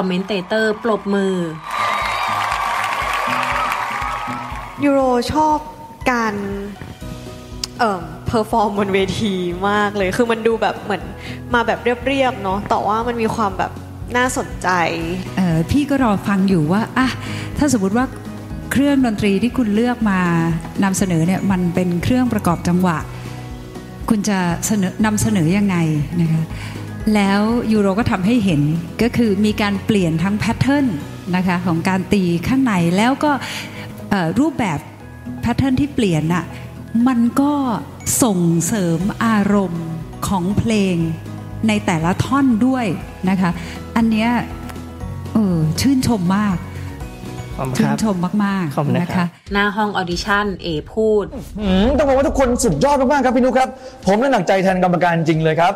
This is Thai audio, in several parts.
อมเมนเตเตอร์ปรบมือยูโรชอบการเพอร์ฟอร์มบนเวทีมากเลยคือมันดูแบบเหมือนมาแบบเรียบๆเนาะแต่ว่ามันมีความแบบน่าสนใจพี่ก็รอฟังอยู่ว่าถ้าสมมติว่าเครื่องดนตรีที่คุณเลือกมานำเสนอเนี่ยมันเป็นเครื่องประกอบจังหวะคุณจะนำเสนอยังไงนะคะแล้วยูโรก็ทำให้เห็นก็คือมีการเปลี่ยนทั้งแพทเทิร์นนะคะของการตีข้างในแล้วก็รูปแบบแพทเทิร์นที่เปลี่ยนน่ะมันก็ส่งเสริมอารมณ์ของเพลงในแต่ละท่อนด้วยนะคะอันเนี้ยชื่นชมมากชื่นชมมากๆนะคะหน้าห้องออดิชั่นพูดต้องบอกว่าทุกคนสุดยอดมากๆครับพี่นุ๊กครับผมหนักใจแทนกรรมการจริงเลยครับ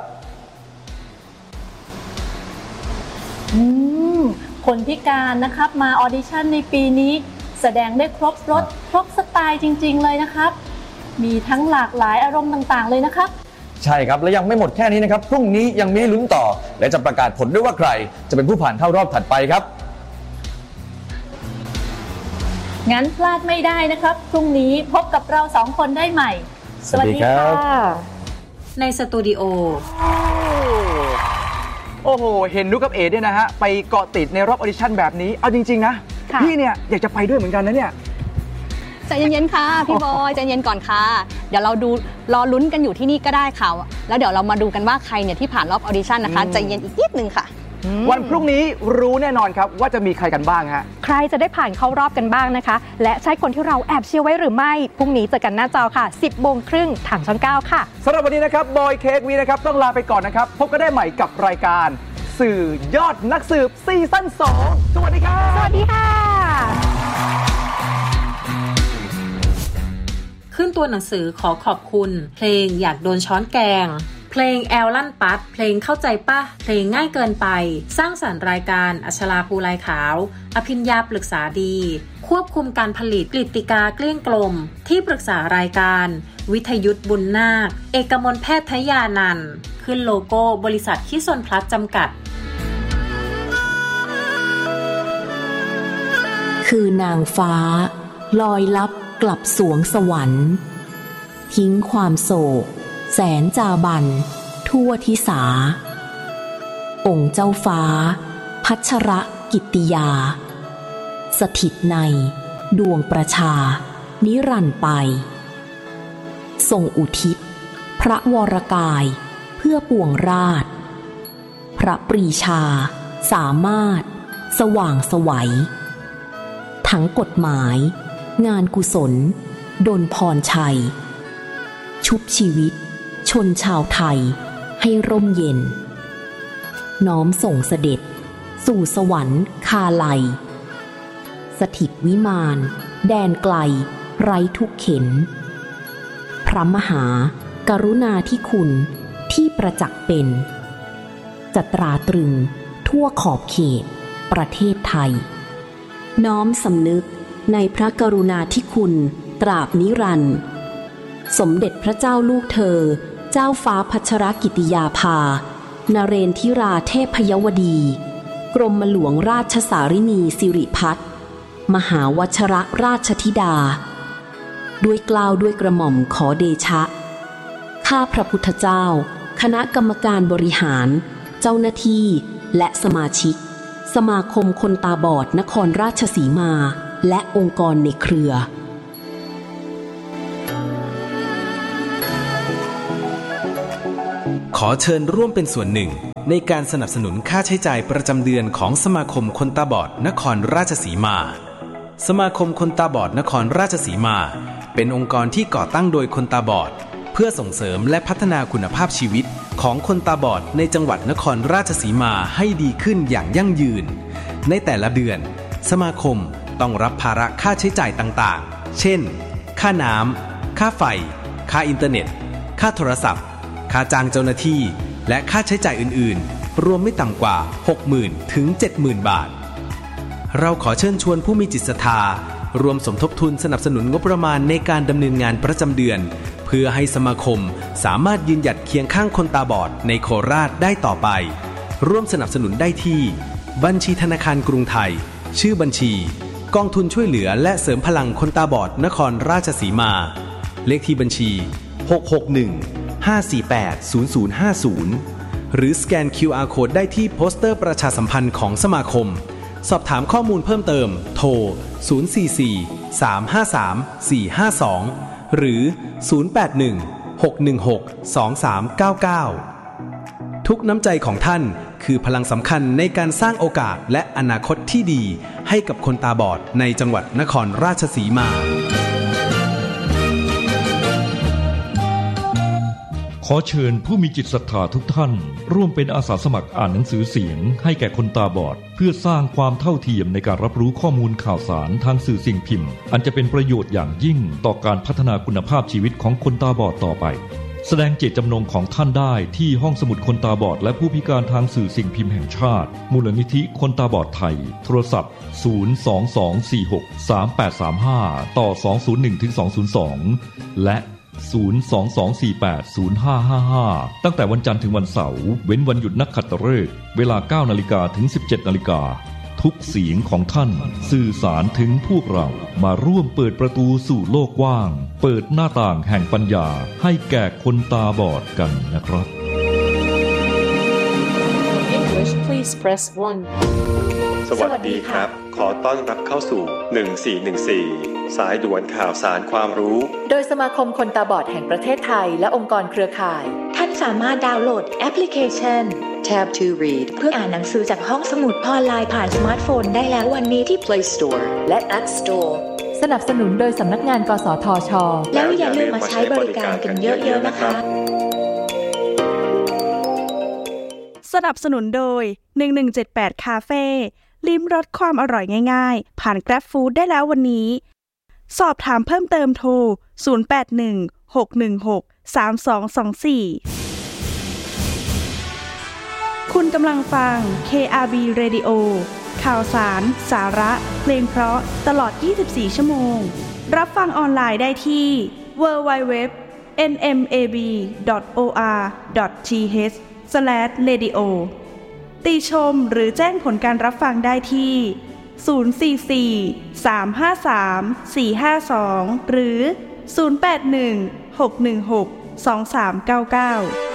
คนพิการนะครับมาออดิชั่นในปีนี้แสดงได้ครบรสครบสไตล์จริงๆเลยนะครับมีทั้งหลากหลายอารมณ์ต่างๆเลยนะครับใช่ครับและยังไม่หมดแค่นี้นะครับพรุ่งนี้ยังมีให้ลุ้นต่อและจะประกาศผลด้วยว่าใครจะเป็นผู้ผ่านเข้ารอบถัดไปครับงั้นพลาดไม่ได้นะครับพรุ่งนี้พบกับเรา2คนได้ใหม่สวัสดีค่ะในสตูดิโอโอ้โหเห็นนุ๊กกับเอ๋เนี่ยนะฮะไปเกาะติดในรอบออดิชั่นแบบนี้เอาจริงๆนะพี่เนี่ยอยากจะไปด้วยเหมือนกันนะเนี่ยใจเย็นๆค่ะพี่บอยใจเย็นก่อนค่ะเดี๋ยวเราดูรอลุ้นกันอยู่ที่นี่ก็ได้ค่ะแล้วเดี๋ยวเรามาดูกันว่าใครเนี่ยที่ผ่านรอบออดิชั่นนะคะใจเย็นอีกนิดนึงค่ะวันพรุ่งนี้รู้แน่นอนครับว่าจะมีใครกันบ้างฮะใครจะได้ผ่านเข้ารอบกันบ้างนะคะและใช่คนที่เราแอบเชียร์ไว้หรือไม่พรุ่งนี้เจอกันหน้าจอค่ะ 10:30 น.ทางช่อง 9ค่ะสำหรับวันนี้นะครับบอยเค้กวีนะครับต้องลาไปก่อนนะครับพบกันได้ใหม่กับรายการสื่อยอดนักสืบซีซั่น 2สวัสดีครับสวัสดีค่ะขึ้นตัวหนังสือขอขอบคุณเพลงอยากโดนช้อนแกงเพลงแอลลั่นปัดเพลงเข้าใจป่ะเพลงง่ายเกินไปสร้างสรรค์รายการอัชราภูลายขาวอภิญญาปรึกษาดีควบคุมการผลิตกฤติกาเกลี้ยงกลมที่ปรึกษารายการวิทยุทธบุญนาคเอกมลแพทยานันท์ขึ้นโลโก้บริษัทคิสนพลัสจำกัดคือนางฟ้าลอยลับกลับสวงสวรรค์ทิ้งความโศกแสนจาบันทั่วทิสาองค์เจ้าฟ้าพัชรกิตติยาสถิตในดวงประชานิรันดร์ไปทรงอุทิศพระวรกายเพื่อปวงราชพระปรีชาสามารถสว่างไสวทั้งกฎหมายงานกุศลดลพรชัยชุบชีวิตชนชาวไทยให้ร่มเย็นน้อมส่งเสด็จสู่สวรรค์คาไลสถิตวิมานแดนไกลไร้ทุกเข็นพระมหากรุณาธิคุณที่ประจักษ์เป็นจะตราตรึงทั่วขอบเขตประเทศไทยน้อมสำนึกในพระกรุณาธิคุณตราบนิรันดร์สมเด็จพระเจ้าลูกเธอเจ้าฟ้าพัชรกิติยาภานเรนทิราเทพยวดีกรมหลวงราชสารินีสิริพัฒน์มหาวชรราชธิดาด้วยเกล้าด้วยกระหม่อมขอเดชะข้าพระพุทธเจ้าคณะกรรมการบริหารเจ้าหน้าที่และสมาชิกสมาคมคนตาบอดนครราชสีมาและองค์กรในเครือขอเชิญร่วมเป็นส่วนหนึ่งในการสนับสนุนค่าใช้จ่ายประจำเดือนของสมาคมคนตาบอดนครราชสีมาสมาคมคนตาบอดนครราชสีมาเป็นองค์กรที่ก่อตั้งโดยคนตาบอดเพื่อส่งเสริมและพัฒนาคุณภาพชีวิตของคนตาบอดในจังหวัดนครราชสีมาให้ดีขึ้นอย่างยั่งยืนในแต่ละเดือนสมาคมต้องรับภาระค่าใช้จ่ายต่างๆเช่นค่าน้ำค่าไฟค่าอินเทอร์เน็ตค่าโทรศัพท์ค่าจ้างเจ้าหน้าที่และค่าใช้จ่ายอื่นๆรวมไม่ต่ำกว่า 60,000 ถึง 70,000 บาทเราขอเชิญชวนผู้มีจิตศรัทธารวมสมทบทุนสนับสนุนงบประมาณในการดำเนินงานประจำเดือนเพื่อให้สมาคมสามารถยืนหยัดเคียงข้างคนตาบอดในโคราชได้ต่อไปร่วมสนับสนุนได้ที่บัญชีธนาคารกรุงไทยชื่อบัญชีกองทุนช่วยเหลือและเสริมพลังคนตาบอดนครราชสีมาเลขที่บัญชี661-548-0050หรือสแกน QR Code ได้ที่โปสเตอร์ประชาสัมพันธ์ของสมาคมสอบถามข้อมูลเพิ่มเติมโทร044-353-452หรือ081-616-2399ทุกน้ำใจของท่านคือพลังสำคัญในการสร้างโอกาสและอนาคตที่ดีให้กับคนตาบอดในจังหวัดนครราชสีมาขอเชิญผู้มีจิตศรัทธาทุกท่านร่วมเป็นอาสาสมัครอ่านหนังสือเสียงให้แก่คนตาบอดเพื่อสร้างความเท่าเทียมในการรับรู้ข้อมูลข่าวสารทางสื่อสิ่งพิมพ์อันจะเป็นประโยชน์อย่างยิ่งต่อการพัฒนาคุณภาพชีวิตของคนตาบอดต่อไปแสดงเจตจำนงของท่านได้ที่ห้องสมุดคนตาบอดและผู้พิการทางสื่อสิ่งพิมพ์แห่งชาติมูลนิธิคนตาบอดไทยโทรศัพท์022463835ต่อ201-202และ022480555ตั้งแต่วันจันทร์ถึงวันเสาร์เว้นวันหยุดนักขัตฤกษ์เวลา 9:00 นถึง 17:00 นทุกเสียงของท่านสื่อสารถึงพวกเรามาร่วมเปิดประตูสู่โลกกว้างเปิดหน้าต่างแห่งปัญญาให้แก่คนตาบอดกันนะครับ English please press 1 สวัสดีครับขอต้อนรับเข้าสู่1414สายด่วนข่าวสารความรู้โดยสมาคมคนตาบอดแห่งประเทศไทยและองค์กรเครือข่ายท่านสามารถดาวน์โหลดแอปพลิเคชัน Tab to Read เพื่ออ่านหนังสือจากห้องสมุดออนไลน์ผ่านสมาร์ทโฟนได้แล้ววันนี้ที่ Play Store และ App Store สนับสนุนโดยสำนักงานกสทช.แล้วอย่าลืมมาใช้บริการกันเยอะๆนะคะสนับสนุนโดย1178คาเฟ่ลิ้มรสความอร่อยง่ายๆผ่าน Grab Food ได้แล้ววันนี้สอบถามเพิ่มเติมโทร0816163224คุณกำลังฟัง KRB Radio ข่าวสารสาระเพลงเพราะตลอด24ชั่วโมงรับฟังออนไลน์ได้ที่ www.nmab.or.th/radio ติชมหรือแจ้งผลการรับฟังได้ที่044-353-452หรือ081-616-2399